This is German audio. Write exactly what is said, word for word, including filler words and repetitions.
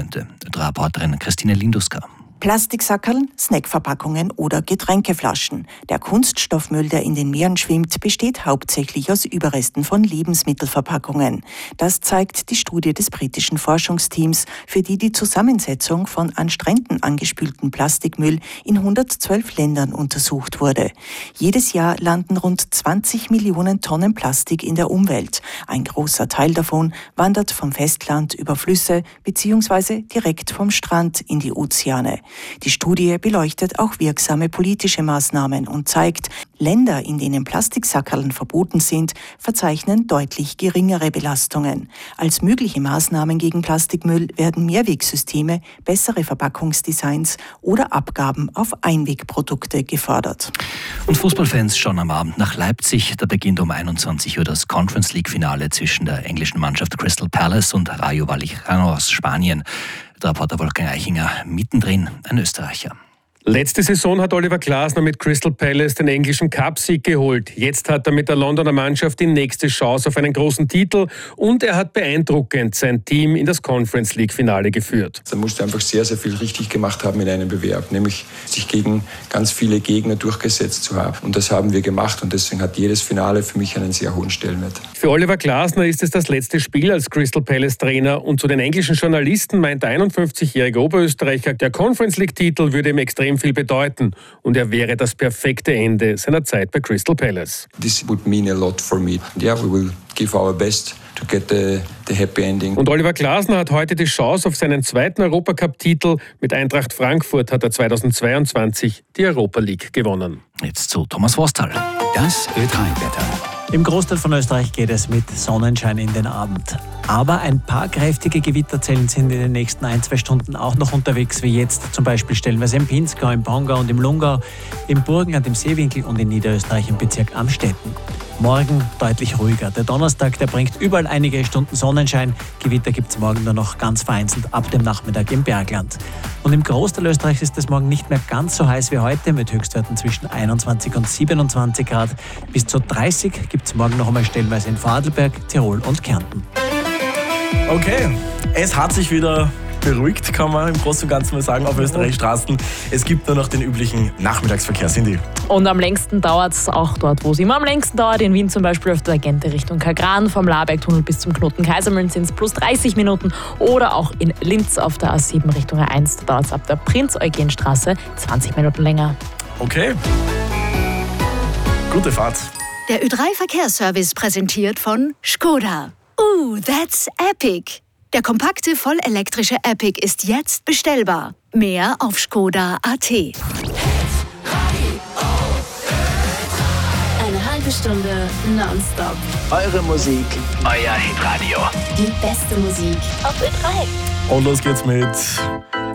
könnte. Die Reporterin Christine Linduska. Plastiksackerln, Snackverpackungen oder Getränkeflaschen. Der Kunststoffmüll, der in den Meeren schwimmt, besteht hauptsächlich aus Überresten von Lebensmittelverpackungen. Das zeigt die Studie des britischen Forschungsteams, für die die Zusammensetzung von an Stränden angespülten Plastikmüll in hundertzwölf Ländern untersucht wurde. Jedes Jahr landen rund zwanzig Millionen Tonnen Plastik in der Umwelt. Ein großer Teil davon wandert vom Festland über Flüsse bzw. direkt vom Strand in die Ozeane. Die Studie beleuchtet auch wirksame politische Maßnahmen und zeigt, Länder, in denen Plastiksackerln verboten sind, verzeichnen deutlich geringere Belastungen. Als mögliche Maßnahmen gegen Plastikmüll werden Mehrwegsysteme, bessere Verpackungsdesigns oder Abgaben auf Einwegprodukte gefordert. Und Fußballfans schauen am Abend nach Leipzig. Da beginnt um einundzwanzig Uhr das Conference League-Finale zwischen der englischen Mannschaft Crystal Palace und Rayo Vallecano aus Spanien. Der Reporter Wolfgang Eichinger, mittendrin ein Österreicher. Letzte Saison hat Oliver Glasner mit Crystal Palace den englischen Cup-Sieg geholt. Jetzt hat er mit der Londoner Mannschaft die nächste Chance auf einen großen Titel und er hat beeindruckend sein Team in das Conference League-Finale geführt. Er musste einfach sehr, sehr viel richtig gemacht haben in einem Bewerb, nämlich sich gegen ganz viele Gegner durchgesetzt zu haben. Und das haben wir gemacht und deswegen hat jedes Finale für mich einen sehr hohen Stellenwert. Für Oliver Glasner ist es das letzte Spiel als Crystal Palace-Trainer und zu den englischen Journalisten meint der einundfünfzigjährige Oberösterreicher, der Conference League-Titel würde ihm extrem viel bedeuten und er wäre das perfekte Ende seiner Zeit bei Crystal Palace. This would mean a lot for me. Yeah, we will give our best to get the, the happy ending. Und Oliver Glasner hat heute die Chance auf seinen zweiten Europacup-Titel. Mit Eintracht Frankfurt hat er zweitausendzweiundzwanzig die Europa League gewonnen. Jetzt zu Thomas Worsthal. Das Ö drei Wetter. Im Großteil von Österreich geht es mit Sonnenschein in den Abend. Aber ein paar kräftige Gewitterzellen sind in den nächsten ein, zwei Stunden auch noch unterwegs, wie jetzt zum Beispiel stellenweise im Pinzgau, im Pongau und im Lungau, im Burgenland, im Seewinkel und in Niederösterreich im Bezirk Amstetten. Morgen deutlich ruhiger. Der Donnerstag, der bringt überall einige Stunden Sonnenschein. Gewitter gibt es morgen nur noch ganz vereinzelt ab dem Nachmittag im Bergland. Und im Großteil Österreichs ist es morgen nicht mehr ganz so heiß wie heute, mit Höchstwerten zwischen einundzwanzig und siebenundzwanzig Grad. Bis zu dreißig gibt es morgen noch einmal stellenweise in Vorarlberg, Tirol und Kärnten. Okay, es hat sich wieder beruhigt, kann man im Großen und Ganzen mal sagen, auf Österreichs Straßen. Es gibt nur noch den üblichen Nachmittagsverkehr, Cindy. Und am längsten dauert es auch dort, wo es immer am längsten dauert. In Wien zum Beispiel auf der Gente Richtung Kagran, vom Labergtunnel bis zum Knoten Kaisermühlen sind es plus dreißig Minuten. Oder auch in Linz auf der A sieben Richtung A eins, da dauert es ab der Prinz-Eugen-Straße zwanzig Minuten länger. Okay, gute Fahrt. Der Ö drei Verkehrsservice präsentiert von Skoda. Ooh, that's epic! Der kompakte, vollelektrische Epic ist jetzt bestellbar. Mehr auf skoda punkt at. Eine halbe Stunde nonstop. Eure Musik, euer Hitradio. Die beste Musik auf Ö drei. Und los geht's mit